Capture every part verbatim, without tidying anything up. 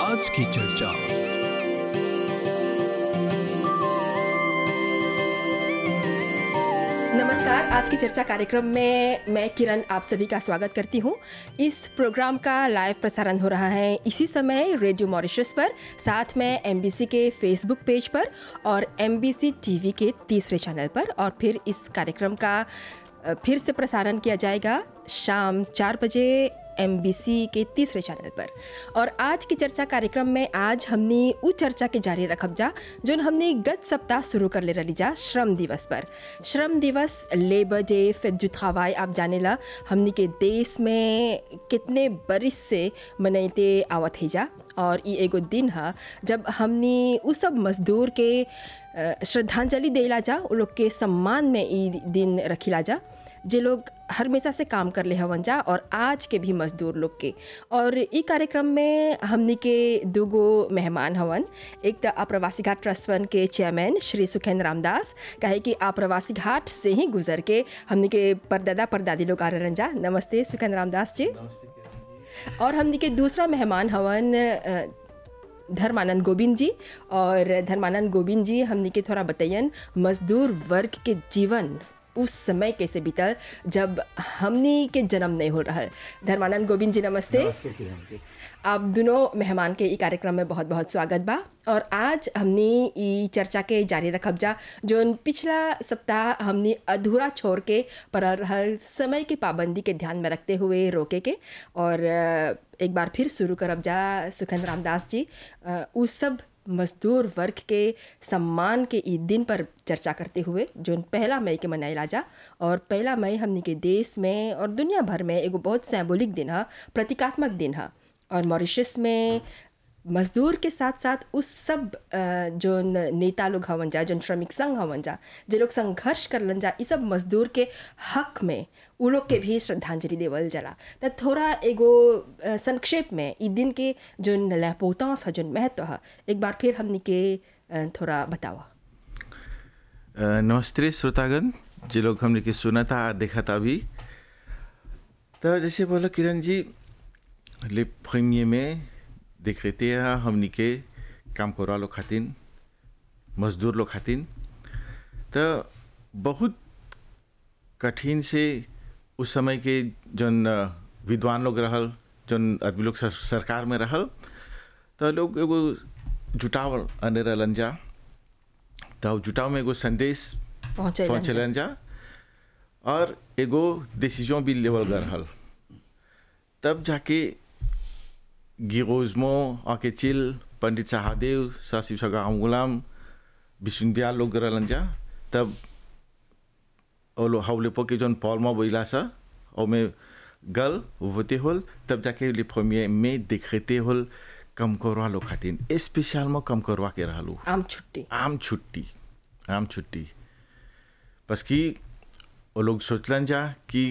आज की चर्चा। नमस्कार, आज की चर्चा कार्यक्रम में मैं किरण आप सभी का स्वागत करती हूँ। इस प्रोग्राम का लाइव प्रसारण हो रहा है इसी समय रेडियो मॉरिशस पर, साथ में एमबीसी के फेसबुक पेज पर और एमबीसी टीवी के तीसरे चैनल पर, और फिर इस कार्यक्रम का अ, फिर से प्रसारण किया जाएगा शाम चार बजे एमबीसी के तीसरे चैनल पर। और आज की चर्चा कार्यक्रम में आज हमने उ चर्चा के जारी रखब जा जो हमने गत सप्ताह शुरू कर ले रही जा श्रम दिवस पर। श्रम दिवस लेबर डे फेजुत हवाई आप जाने ला हमने के देश में कितने बरिस से मनाते आवत है जा, और ये एगो दिन है जब हमने उस सब मजदूर के अ, श्रद्धांजलि देला जा, उ लोग के सम्मान में ये दिन रखिला जा जे लोग हमेशा से काम कर ले हवन जा, और आज के भी मजदूर लोग के। और ई कार्यक्रम में हमनी के दूगो मेहमान हवन। एक तो आप्रवासी घाट ट्रस्ट फंड के चेयरमैन श्री सुखेंद्र रामदास, कहे कि आप्रवासी घाट से ही गुजर के हमनी के परदादा परदादी लोग आ रहन जा। नमस्ते सुखेंद्र रामदास जी। और हमनी के दूसरा मेहमान हवन अ, धर्मानंद गोविंद जी। और धर्मानंद गोविंद जी हमनी के थोड़ा बताइए मजदूर वर्ग के जीवन उस समय कैसे बीतल जब हमनी के जन्म नहीं हो रहा है। धर्मानंद गोविंद जी नमस्ते। नमस्ते किरण जी। आप दोनों मेहमान के ई कार्यक्रम में बहुत बहुत स्वागत बा। और आज हमनी ई चर्चा के जारी रखब जा जो पिछला सप्ताह हमनी अधूरा छोड़ के पड़ल रहल समय की पाबंदी के ध्यान में रखते हुए रोके के, और अ, एक बार फिर शुरू करब जा सुखेंद्र रामदास जी अ, उस सब मजदूर वर्ग के सम्मान के ई दिन पर चर्चा करते हुए जो पहला मई के मनाइला जा। और पहला मई हमनी के देश में और दुनिया भर में एगो बहुत सिंबॉलिक दिन है, प्रतीकात्मक दिन है। और मॉरिशस में मजदूर के साथ साथ उस सब अ, जो नेता लोग हवन जा, जो श्रमिक संघ हवन जा, जे लोग संघर्ष करलन जा, इस सब मजदूर के हक में उ लोग के भी श्रद्धांजलि देवल जाला। तो थोड़ा एगो अ, संक्षेप में ई दिन के जो लहपोतांस है, जो महत्व है, एक बार फिर हमनी के अ, थोड़ा बतावा। अ, नमस्ते श्रोतागण, जे लोग हमने के सुना था देखा था भी। तो जैसे बोला किरण जी, ले प्रीमियर में देख रहे थे हमने के काम करा लोग खातिन, मजदूर लोग खातिन। तो बहुत कठिन से उस समय के जन विद्वान लोग रहल, जन आदमी लोग सर, सरकार में रहल, तो लोग एगो जुटाव अने रहलन जा। तो जुटाव में एगो संदेश पहुँचलन जा और एगो डिसीजन भी लेवल रहल। तब जाके गिरोजमो आके चिल पंडित सहादेव सासिव सगा गुलाम विश्वविद्यालय लोग रहलन जा। तब ओलो हाउलेपो के जोन पॉलमा बोला सा और में गल होते होल, तब जाके लिफोमिए में दिखते होल कम करवा लोग खातिन स्पेशल में कम करवा के रहलू आम छुट्टी आम छुट्टी आम छुट्टी बस कि वो लोग सोचलन जा कि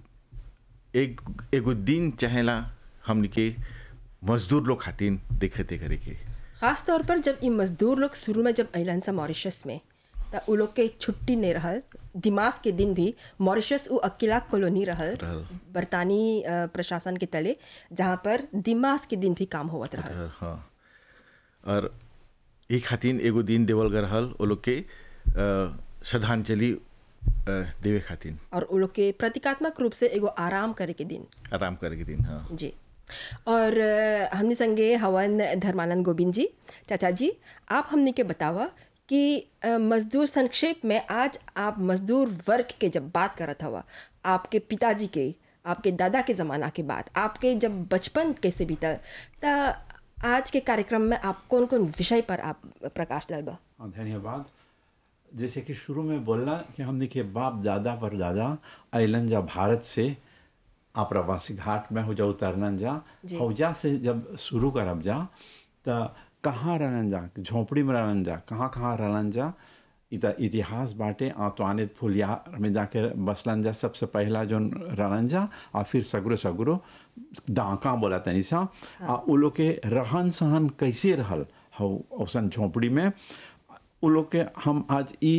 एक एगो दिन चाहेला हमने के मजदूर लोग खातिन देखते करे के। खास तौर पर जब ये मजदूर लोग शुरू में जब अलन सा मॉरिशस में, तो उ लोग के छुट्टी नहीं रहल। दिमाग के दिन भी मॉरिशस उ अकेला कॉलोनी रहल, रहल। बरतानी अ, प्रशासन के तले, जहाँ पर दिमाग के दिन भी काम होवत रहल। हाँ, और एक खातिन एगो दिन देवल गर रहल वो लोग के अ, श्रद्धांजलि अ, देवे खातिन, और उ लोग के प्रतीकात्मक रूप से एगो आराम करे के दिन। आराम करे के दिन। हाँ जी। और अ, हमने संगे हवन धर्मानंद गोविंद जी। चाचा जी, आप हमने के बतावा कि अ, मजदूर संक्षेप में आज आप मजदूर वर्ग के जब बात करत हवा, आपके पिताजी के, आपके दादा के ज़माना के बाद आपके जब बचपन कैसे बीता, तो आज के कार्यक्रम में आप कौन कौन विषय पर आप प्रकाश डालबा। हाँ, धन्यवाद। जैसे कि शुरू में बोलना कि हमने के बाप दादा पर दादा अलन जा भारत से आप्रवासी घाट में हो जा उतरन जा, हौजा से जब शुरू करब जा तो कहाँ रहन जा, झोंपड़ी में रहन जा, कहाँ कहाँ रहन जा, इत इतिहास बाटे। आतवाने फुलिया में जाके बसलन जा सबसे पहला जो रहन जा, और फिर सगरो सगरो दाका बोला तनी सा। आ उ लोग के रहन सहन कैसे रहल हौ औसन झोंपड़ी में, उ लोग के हम आज ई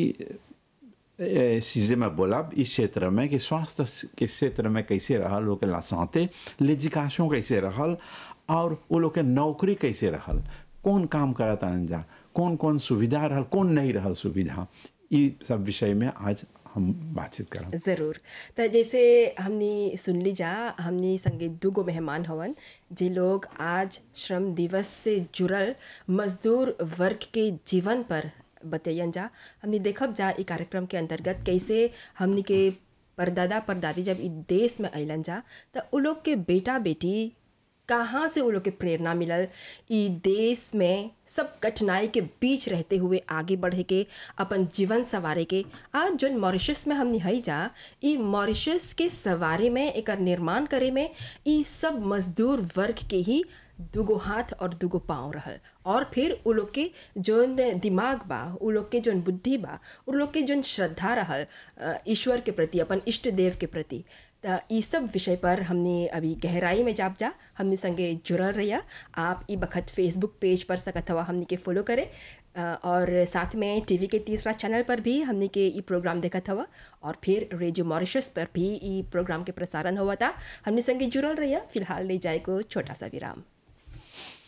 चीज़ें में बोला इस क्षेत्र में कि स्वास्थ्य के क्षेत्र में कैसे रहल, लोग ला सांते लेजिकाशों कैसे रहल, और वो लोग के नौकरी कैसे रहल, कौन काम करता जा, कौन कौन सुविधा रहल, कौन नहीं रहल सुविधा, ये सब विषय में आज हम बातचीत करब। ज़रूर। तो जैसे हमने सुन ली जा, हमने संगे दुगो मेहमान हवन जे लोग आज श्रम दिवस से जुड़ल मजदूर वर्ग के जीवन पर बतैयन जा। हमने देखब जा ई कार्यक्रम के अंतर्गत कैसे हमने के परदादा परदादी जब ई देश में अलन जा तो उ लोग के बेटा बेटी कहाँ से उ लोग के प्रेरणा मिलल ई देश में सब कठिनाई के बीच रहते हुए आगे बढ़े के, अपन जीवन संवारे के। आज जो मॉरिशस में हमने हई जा, ई मॉरिशस के सवारे में, एक निर्माण करे में ई सब मजदूर वर्ग के ही दुगो हाथ और दुगो पाँव रहल। और फिर उ लोग के जोन दिमाग बा, उ लोग के जोन बुद्धि बा, उ लोग के जोन श्रद्धा रहल ईश्वर के प्रति, अपन इष्ट देव के प्रति। तो ये सब विषय पर हमने अभी गहराई में जाप जा हमने संगे जुड़ल रहिया। आप ई बखत फेसबुक पेज पर सकत हवा हमने के फॉलो करे, और साथ में टीवी के तीसरा चैनल पर भी हमने के ई प्रोग्राम देखत हवा, और फिर रेडियो मॉरिशस पर भी ई प्रोग्राम के प्रसारण हुआ था। हमने संगे जुड़ल रहिया। फिलहाल ले जाए को छोटा सा विराम।